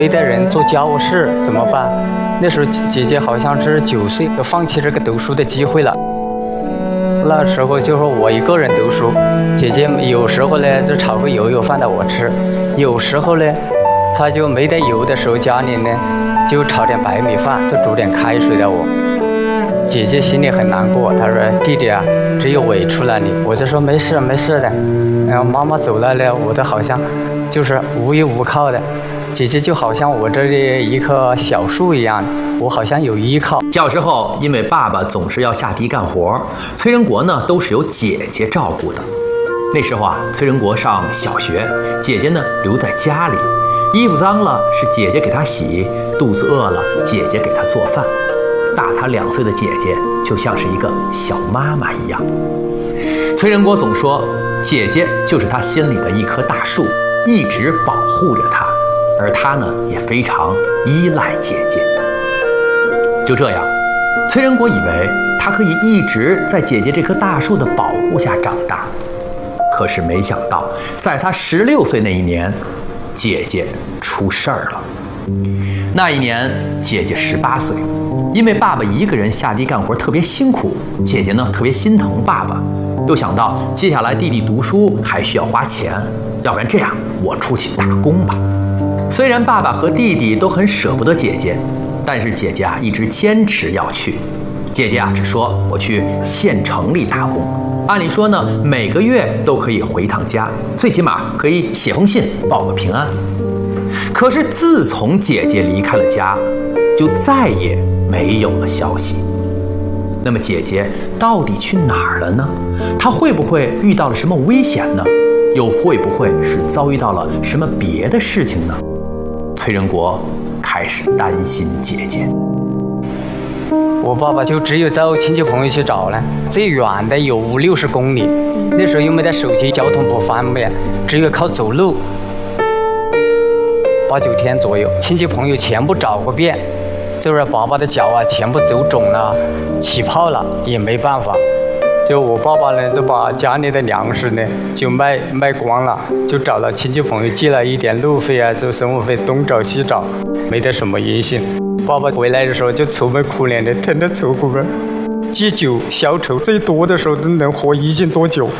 没得人做家务事怎么办？那时候姐姐好像是9岁，就放弃这个读书的机会了。那时候就说我一个人读书，姐姐有时候呢就炒个油饭给我吃，有时候呢她就没得油的时候，家里呢就炒点白米饭，就煮点开水给我。姐姐心里很难过，她说：“弟弟啊，只有委屈了你。”我就说没事没事的。然后妈妈走了呢，我都好像就是无依无靠的。姐姐就好像我这里一棵小树一样，我好像有依靠。 小时候，因为爸爸总是要下地干活，崔仁国呢都是由姐姐照顾的。那时候啊，崔仁国上小学，姐姐呢留在家里，衣服脏了是姐姐给他洗，肚子饿了姐姐给他做饭。大他2岁的姐姐就像是一个小妈妈一样。崔仁国总说，姐姐就是他心里的一棵大树，一直保护着他。而他呢，也非常依赖姐姐。就这样，崔仁国以为他可以一直在姐姐这棵大树的保护下长大。可是没想到，在他16岁那一年，姐姐出事儿了。那一年，姐姐18岁，因为爸爸一个人下地干活特别辛苦，姐姐呢特别心疼爸爸，又想到接下来弟弟读书还需要花钱，要不然这样，我出去打工吧。虽然爸爸和弟弟都很舍不得姐姐，但是姐姐啊一直坚持要去。姐姐啊只说我去县城里打工，按理说呢每个月都可以回趟家，最起码可以写封信报个平安。可是自从姐姐离开了家，就再也没有了消息。那么姐姐到底去哪儿了呢？她会不会遇到了什么危险呢？又会不会是遭遇到了什么别的事情呢？崔仁国开始担心姐姐。 我爸爸就只有找亲戚朋友去找了，最远的有50-60公里。那时候又没得手机，交通不方便，只有靠走路。8-9天左右，亲戚朋友全部找过遍，就是爸爸的脚啊全部走肿了，起泡了，也没办法。就我爸爸呢，就把家里的粮食呢就卖光了，就找了亲戚朋友借了一点路费啊，就生活费，东找西找，没得什么音信。爸爸回来的时候就愁眉苦脸的，天天愁苦个，借酒消愁，最多的时候都能活1斤多酒。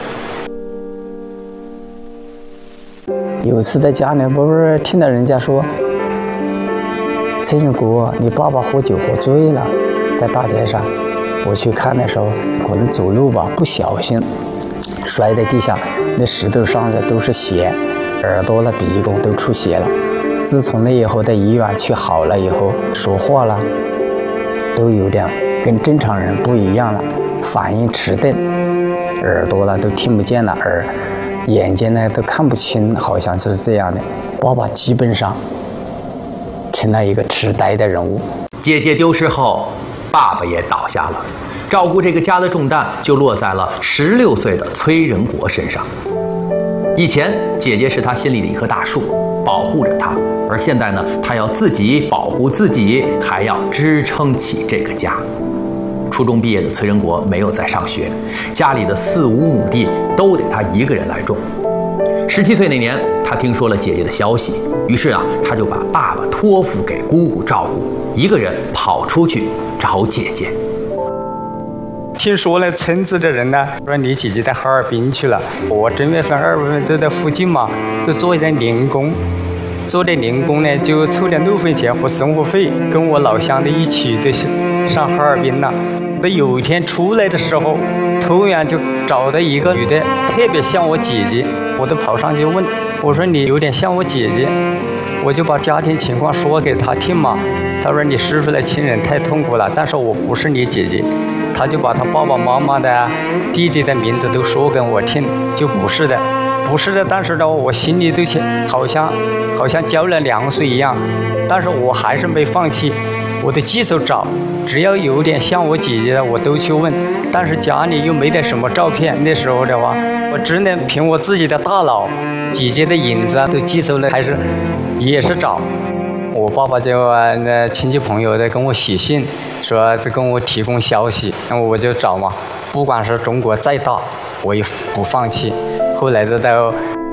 有一次在家里，不是听到人家说，崔仁国，你爸爸喝酒喝醉了，在大街上。我去看的时候，可能走路吧不小心，摔在地下，那石头上的都是血，耳朵了、鼻孔都出血了。自从那以后，在医院去好了以后，说话了，都有点跟正常人不一样了，反应迟钝，耳朵了都听不见了，眼睛呢都看不清，好像是这样的。爸爸基本上成了一个痴呆的人物。 姐姐丢失后，爸爸也倒下了，照顾这个家的重担就落在了16岁的崔仁国身上。以前姐姐是他心里的一棵大树，保护着他，而现在呢，他要自己保护自己，还要支撑起这个家。初中毕业的崔仁国没有再上学，家里的4-5亩地都得他一个人来种。17岁那年，他听说了姐姐的消息，于是啊，他就把爸爸托付给姑姑照顾，一个人跑出去找姐姐。 听说了村子的人呢，说你姐姐在哈尔滨去了。我1月份、2月份就在附近嘛，就做一点零工。做点零工呢，就凑点路费钱和生活费，跟我老乡的一起的上哈尔滨了。那有一天出来的时候，突然就找到一个女的，特别像我姐姐，我都跑上去问，我说你有点像我姐姐，我就把家庭情况说给她听嘛。她说你失去了亲人太痛苦了，但是我不是你姐姐。她就把她爸爸妈妈的、弟弟的名字都说给我听，就不是的。不是的，但是呢，我心里都好像浇了凉水一样，但是我还是没放弃，我都继续找，只要有点像我姐姐的，我都去问，但是家里又没得什么照片，那时候的话，我只能凭我自己的大脑，姐姐的影子都记住了，还是也是找。我爸爸就那亲戚朋友在跟我写信，说在跟我提供消息，那我就找嘛，不管是中国再大，我也不放弃。后来就到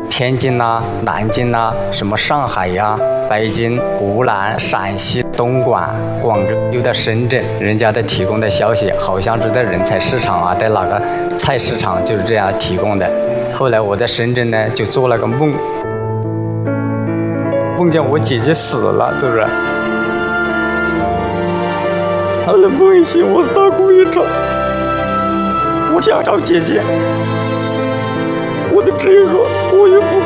天津呐、南京呐、什么上海呀、北京、湖南、陕西、东莞、广州，又到深圳，人家的提供的消息好像是在人才市场啊，在哪个菜市场就是这样提供的。后来我在深圳呢，就做了个梦，梦见我姐姐死了，是不是？后来梦醒，我大哭一场，我想找姐姐，我的侄女说，我也不